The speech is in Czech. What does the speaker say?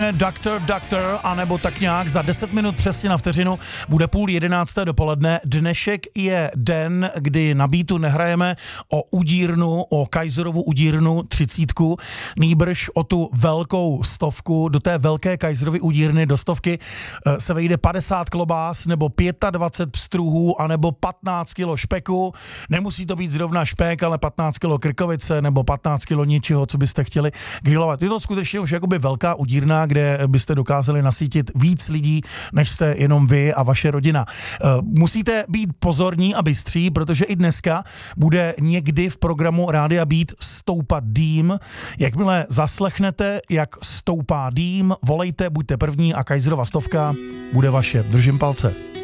jmenuje Doctor, anebo tak nějak za 10 minut přesně na vteřinu bude 10:30 dopoledne. Dnešek je den, kdy na Beatu nehrajeme o udírnu, o Kaiserovu udírnu 30, nýbrž o tu velkou 100. Do té velké Kaiserovy udírny do 100 se vejde 50 klobás nebo 25 pstruhů anebo 15 kilo špeku. Nemusí to být zrovna špek, ale 15 kilo krkovice nebo 15 kilo něčeho, co byste chtěli grillovat. Je to skutečně už jakoby velká udírna, kde byste dokázali nasítit víc lidí, než jste jenom vy a vaše rodina. Musíte být pozorní a bystří, protože i dneska bude někdy v programu Rádia Beat stoupat dým. Jakmile zaslechnete, jak stoupá dým, volejte, buďte první a Kaiserova 100 bude vaše. Držím palce.